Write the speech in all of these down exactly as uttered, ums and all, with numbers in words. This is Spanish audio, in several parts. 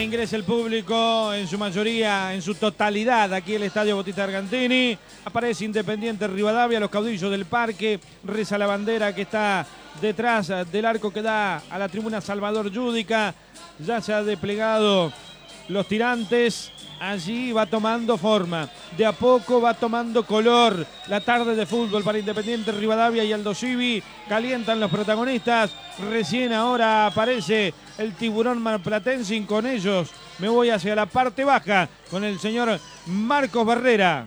Ingresa el público en su mayoría, en su totalidad, aquí el Estadio Bautista Argantini. Aparece Independiente Rivadavia, los caudillos del parque. Reza la bandera que está detrás del arco que da a la tribuna Salvador Yúdica. Ya se ha desplegado los tirantes. Allí va tomando forma. De a poco va tomando color la tarde de fútbol para Independiente Rivadavia y Aldo Civi. Calientan los protagonistas. Recién ahora aparece el tiburón marplatense y con ellos me voy hacia la parte baja con el señor Marcos Barrera.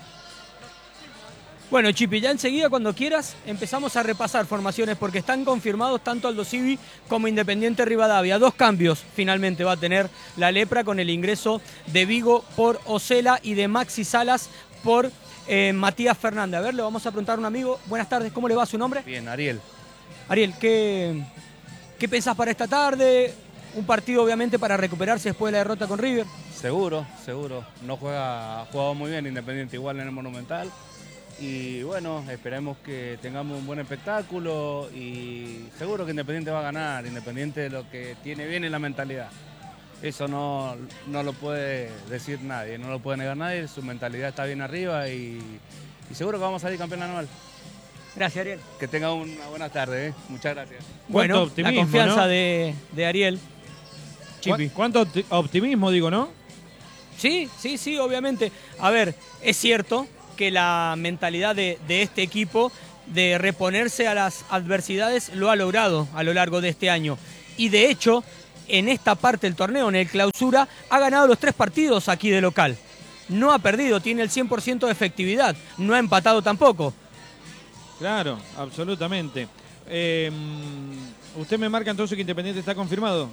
Bueno, Chipi, ya enseguida cuando quieras empezamos a repasar formaciones porque están confirmados tanto Aldo Civi como Independiente Rivadavia. Dos cambios finalmente va a tener la Lepra con el ingreso de Vigo por Osela y de Maxi Salas por eh, Matías Fernández. A ver, le vamos a preguntar a un amigo. Buenas tardes, ¿cómo le va su nombre? Bien, Ariel. Ariel, ¿qué, qué pensás para esta tarde? Un partido obviamente para recuperarse después de la derrota con River. Seguro, seguro. No juega, ha jugado muy bien Independiente igual en el Monumental. Y bueno, esperemos que tengamos un buen espectáculo y seguro que Independiente va a ganar. Independiente lo que tiene bien es la mentalidad. Eso no, no lo puede decir nadie, no lo puede negar nadie. Su mentalidad está bien arriba y, y seguro que vamos a salir campeón anual. Gracias, Ariel. Que tenga una buena tarde, ¿eh? Muchas gracias. Bueno, la confianza, ¿no?, de, de Ariel. Chipi. ¿Cuánto optimismo, digo, no? Sí, sí, sí, obviamente. A ver, es cierto que la mentalidad de, de este equipo de reponerse a las adversidades lo ha logrado a lo largo de este año. Y de hecho, en esta parte del torneo, en el clausura, ha ganado los tres partidos aquí de local. No ha perdido, tiene el cien por ciento de efectividad, no ha empatado tampoco. Claro, absolutamente. Eh, ¿Usted me marca entonces que Independiente está confirmado?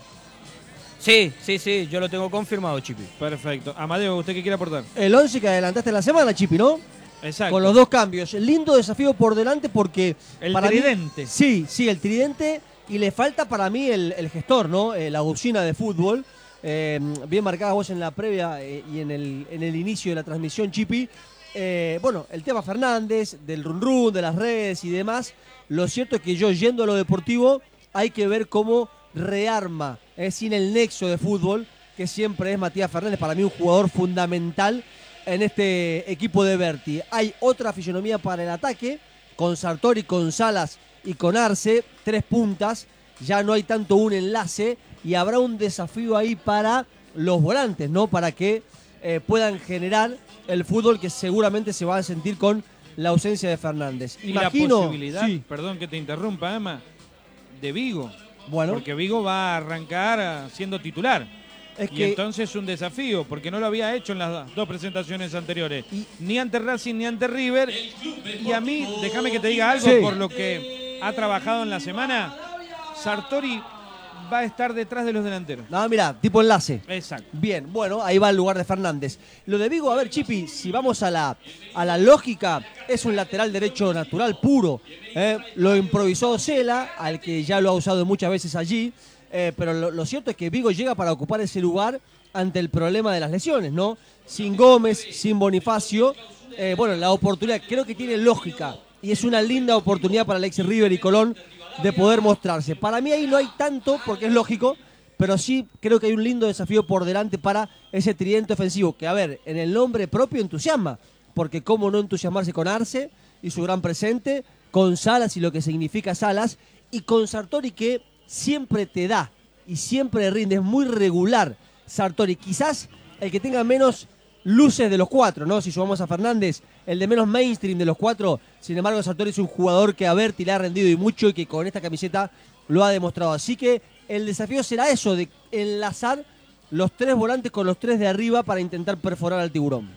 Sí, sí, sí, yo lo tengo confirmado, Chipi. Perfecto. Amadeo, ¿usted qué quiere aportar? El once que adelantaste la semana, Chipi, ¿no? Exacto. Con los dos cambios. Lindo desafío por delante porque... El para tridente. Mí, sí, sí, el tridente. Y le falta para mí el, el gestor, ¿no? Eh, la bocina de fútbol. Eh, bien marcada vos en la previa eh, y en el, en el inicio de la transmisión, Chipi. Eh, bueno, el tema Fernández, del run run, de las redes y demás. Lo cierto es que yo, yendo a lo deportivo, hay que ver cómo rearma, eh, sin el nexo de fútbol, que siempre es Matías Fernández, para mí un jugador fundamental en este equipo de Berti. Hay otra fisonomía para el ataque, con Sartori, con Salas y con Arce, tres puntas, ya no hay tanto un enlace y habrá un desafío ahí para los volantes, ¿no? Para que eh, puedan generar el fútbol que seguramente se va a sentir con la ausencia de Fernández. Y Imagino, la posibilidad, sí. perdón que te interrumpa, Emma, de Vigo. Bueno. Porque Vigo va a arrancar siendo titular. Es y que... entonces es un desafío, porque no lo había hecho en las dos presentaciones anteriores. Y... Ni ante Racing ni ante River. Y a mí, déjame que te diga algo, sí, por lo que ha trabajado en la semana. Sartori va a estar detrás de los delanteros. No, mira, tipo enlace. Exacto. Bien, bueno, ahí va el lugar de Fernández. Lo de Vigo, a ver, Chipi, si vamos a la, a la lógica, es un lateral derecho natural puro. ¿eh? Lo improvisó Osela, al que ya lo ha usado muchas veces allí. Eh, pero lo, lo cierto es que Vigo llega para ocupar ese lugar ante el problema de las lesiones, ¿no? Sin Gómez, sin Bonifacio. Eh, bueno, la oportunidad creo que tiene lógica y es una linda oportunidad para Alexis River y Colón de poder mostrarse. Para mí ahí no hay tanto, porque es lógico, pero sí creo que hay un lindo desafío por delante para ese tridente ofensivo, que a ver, en el nombre propio entusiasma, porque cómo no entusiasmarse con Arce y su gran presente, con Salas y lo que significa Salas, y con Sartori que siempre te da y siempre rinde, es muy regular Sartori, quizás el que tenga menos luces de los cuatro, ¿no? Si sumamos a Fernández, el de menos mainstream de los cuatro. Sin embargo, Sartori es un jugador que a Berti le ha rendido y mucho y que con esta camiseta lo ha demostrado. Así que el desafío será eso, de enlazar los tres volantes con los tres de arriba para intentar perforar al tiburón.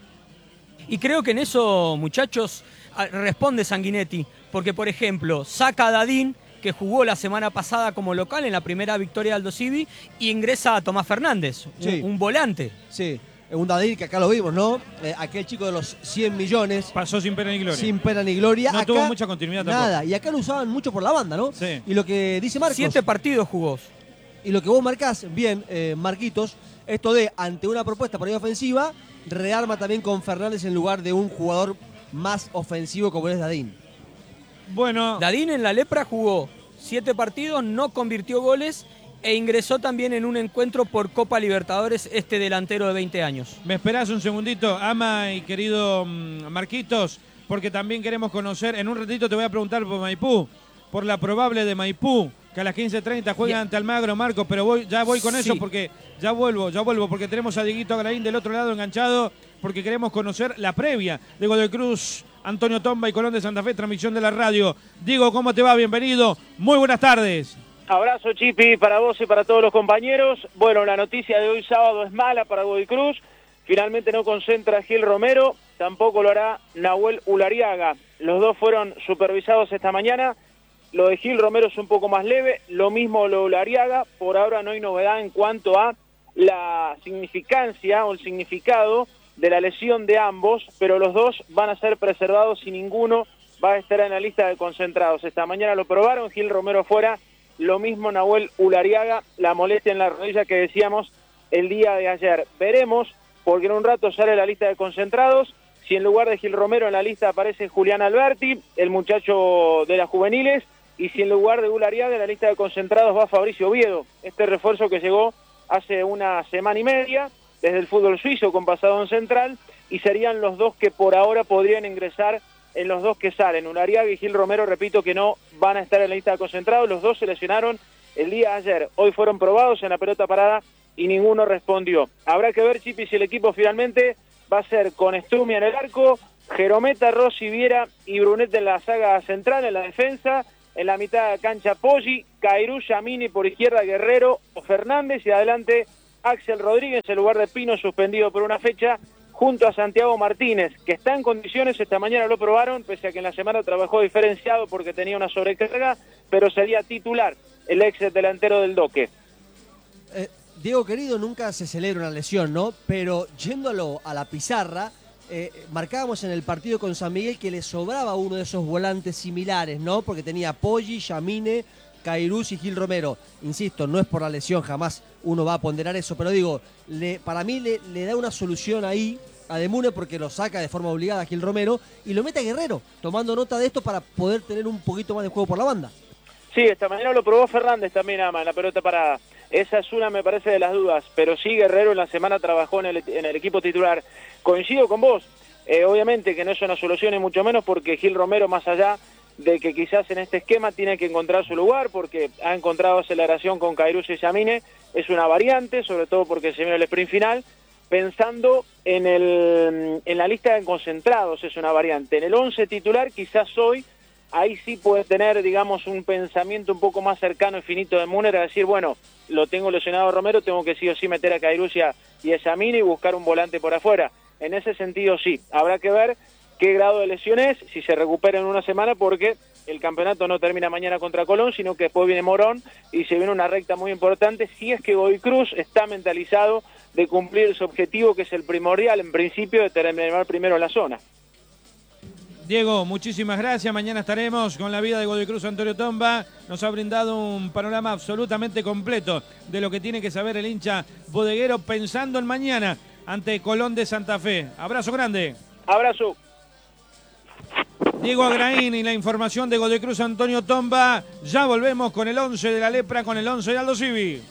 Y creo que en eso, muchachos, responde Sanguinetti. Porque, por ejemplo, saca a Dadín, que jugó la semana pasada como local en la primera victoria de Aldo Civi, y ingresa a Tomás Fernández, sí, un, un volante. Sí. Un Dadín que acá lo vimos, ¿no? Eh, aquel chico de los cien millones. Pasó sin pena ni gloria. Sin pena ni gloria. No acá, tuvo mucha continuidad tampoco. Nada, y acá lo usaban mucho por la banda, ¿no? Sí. Y lo que dice Marcos. Siete partidos jugó. Y lo que vos marcás, bien, eh, Marquitos, esto de, ante una propuesta por ahí ofensiva, rearma también con Fernández en lugar de un jugador más ofensivo como es Dadín. Bueno. Dadín en la Lepra jugó siete partidos, no convirtió goles e ingresó también en un encuentro por Copa Libertadores este delantero de veinte años. ¿Me esperás un segundito, Ama y querido um, Marquitos? Porque también queremos conocer, en un ratito te voy a preguntar por Maipú, por la probable de Maipú, que a las quince treinta juega ante Almagro, Marcos, pero voy, ya voy con eso sí. porque ya vuelvo, ya vuelvo, porque tenemos a Dieguito Agraín del otro lado enganchado, porque queremos conocer la previa de Godoy Cruz, Antonio Tomba y Colón de Santa Fe, transmisión de la radio. Diego, ¿cómo te va? Bienvenido. Muy buenas tardes. Abrazo, Chipi, para vos y para todos los compañeros. Bueno, la noticia de hoy sábado es mala para Godoy Cruz. Finalmente no concentra Gil Romero, tampoco lo hará Nahuel Ulariaga. Los dos fueron supervisados esta mañana. Lo de Gil Romero es un poco más leve, lo mismo lo de Ulariaga. Por ahora no hay novedad en cuanto a la significancia o el significado de la lesión de ambos, pero los dos van a ser preservados y ninguno va a estar en la lista de concentrados. Esta mañana lo probaron, Gil Romero fuera, lo mismo Nahuel Ulariaga, la molestia en la rodilla que decíamos el día de ayer. Veremos, porque en un rato sale la lista de concentrados, si en lugar de Gil Romero en la lista aparece Julián Alberti, el muchacho de las juveniles, y si en lugar de Ulariaga en la lista de concentrados va Fabricio Oviedo, este refuerzo que llegó hace una semana y media desde el fútbol suizo con pasado en Central, y serían los dos que por ahora podrían ingresar en los dos que salen. Ulariaga y Gil Romero, repito, que no van a estar en la lista de concentrados. Los dos se lesionaron el día de ayer. Hoy fueron probados en la pelota parada y ninguno respondió. Habrá que ver, Chipi, si el equipo finalmente va a ser con Strumia en el arco, Jerometa, Rossi, Viera y Brunet en la saga central, en la defensa. En la mitad de cancha Poggi, Cairú, Yamini por izquierda, Guerrero o Fernández, y adelante Axel Rodríguez en lugar de Pino, suspendido por una fecha, junto a Santiago Martínez, que está en condiciones, esta mañana lo probaron, pese a que en la semana trabajó diferenciado porque tenía una sobrecarga, pero sería titular el ex delantero del Doque. Eh, Diego, querido, nunca se celebra una lesión, ¿no? Pero yéndolo a la pizarra, eh, marcábamos en el partido con San Miguel que le sobraba uno de esos volantes similares, ¿no? Porque tenía Poggi, Yamine, Cairús y Gil Romero. Insisto, no es por la lesión, jamás uno va a ponderar eso, pero digo, le, para mí le, le da una solución ahí a Demune porque lo saca de forma obligada a Gil Romero y lo mete a Guerrero, tomando nota de esto para poder tener un poquito más de juego por la banda. Sí, esta mañana lo probó Fernández también, Ama, en la pelota parada. Esa es una, me parece, de las dudas, pero sí Guerrero en la semana trabajó en el, en el equipo titular. Coincido con vos, eh, obviamente que no es una solución y mucho menos porque Gil Romero, más allá de que quizás en este esquema tiene que encontrar su lugar porque ha encontrado aceleración con Cairús y Yamine, es una variante, sobre todo porque se viene el sprint final, pensando en, el, en la lista de concentrados es una variante. En el once titular quizás hoy, ahí sí puede tener, digamos, un pensamiento un poco más cercano y finito de Müller, a decir, bueno, lo tengo lesionado a Romero, tengo que sí o sí meter a Cairús y a Yamine y buscar un volante por afuera. En ese sentido sí, habrá que ver qué grado de lesión es, si se recupera en una semana, porque el campeonato no termina mañana contra Colón, sino que después viene Morón y se viene una recta muy importante, si es que Godoy Cruz está mentalizado de cumplir su objetivo, que es el primordial, en principio, de terminar primero en la zona. Diego, muchísimas gracias. Mañana estaremos con la vida de Godoy Cruz. Antonio Tomba nos ha brindado un panorama absolutamente completo de lo que tiene que saber el hincha bodeguero pensando en mañana ante Colón de Santa Fe. Abrazo grande. Abrazo. Diego Agraín y la información de Godoy Cruz, Antonio Tomba. Ya volvemos con el once de la Lepra, con el once de Aldo Civi.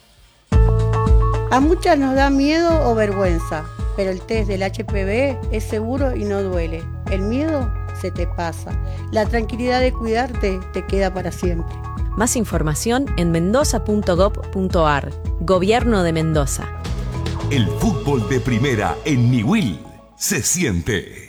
A muchas nos da miedo o vergüenza, pero el test del H P V es seguro y no duele. El miedo se te pasa. La tranquilidad de cuidarte te queda para siempre. Más información en mendoza punto gob punto ar. Gobierno de Mendoza. El fútbol de primera en Niwil se siente.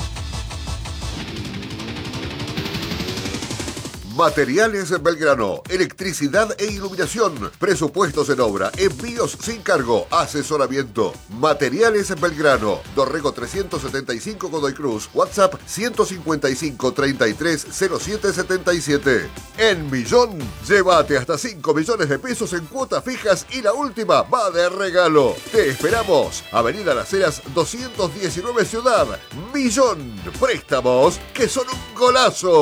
Materiales Belgrano, electricidad e iluminación, presupuestos en obra, envíos sin cargo, asesoramiento. Materiales Belgrano, Dorrego trescientos setenta y cinco Godoy Cruz, WhatsApp ciento cincuenta y cinco, treinta y tres, cero siete setenta y siete. En Millón, llévate hasta cinco millones de pesos en cuotas fijas y la última va de regalo. Te esperamos, Avenida Las Heras doscientos diecinueve Ciudad. Millón, préstamos que son un golazo.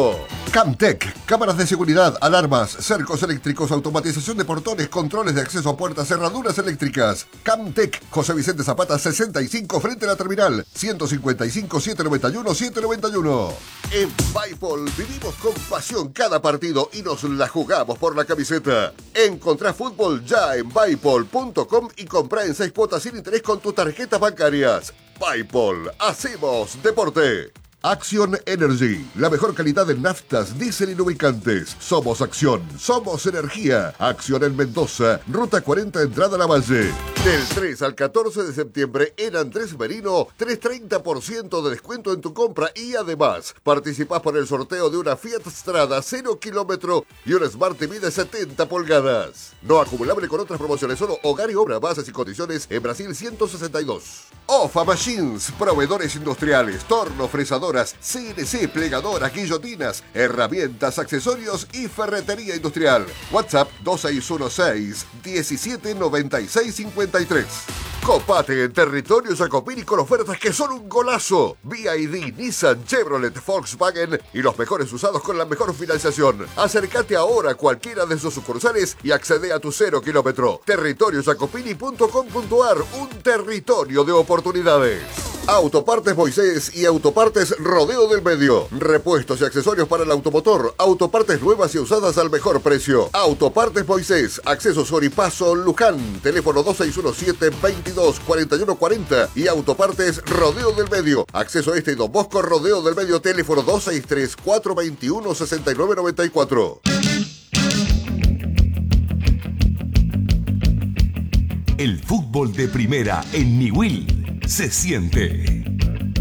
Camtec, cámaras de seguridad, alarmas, cercos eléctricos, automatización de portones, controles de acceso a puertas, cerraduras eléctricas. Camtec, José Vicente Zapata sesenta y cinco frente a la terminal, ciento cincuenta y cinco, setecientos noventa y uno, setecientos noventa y uno. En Bipol vivimos con pasión cada partido y nos la jugamos por la camiseta. Encontrá fútbol ya en bipol punto com y comprá en seis cuotas sin interés con tus tarjetas bancarias. Bipol, hacemos deporte. Action Energy, la mejor calidad en naftas, diésel y lubricantes. Somos Acción, somos energía. Acción en Mendoza, Ruta cuarenta, entrada a la Valle. Del tres al catorce de septiembre en Andrés Merino, tres treinta por ciento de descuento en tu compra y además participás por el sorteo de una Fiat Strada cero kilómetro y un Smart T V de setenta pulgadas. No acumulable con otras promociones, solo hogar y obra, bases y condiciones en Brasil ciento sesenta y dos. Ofa Machines, proveedores industriales, torno, fresadoras, C N C, plegadoras, guillotinas, herramientas, accesorios y ferretería industrial. WhatsApp dos seis uno seis, diecisiete noventa y seis cincuenta y tres. Copate en territorio Jacopini con ofertas que son un golazo. B Y D, Nissan, Chevrolet, Volkswagen y los mejores usados con la mejor financiación. Acércate ahora a cualquiera de sus sucursales y accede a tu cero kilómetro. territorio jacopini punto com punto ar, un territorio de oportunidades. Autopartes Moisés y Autopartes Rodeo del Medio. Repuestos y accesorios para el automotor. Autopartes nuevas y usadas al mejor precio. Autopartes Moisés. Accesos Oripaso Luján. Teléfono dos seis uno siete, veintidós, cuarenta y uno cuarenta. Y Autopartes Rodeo del Medio. Acceso Este y Don Bosco Rodeo del Medio. Teléfono dos seis tres, cuatro veintiuno, sesenta y nueve noventa y cuatro. El fútbol de primera en Niwil se siente.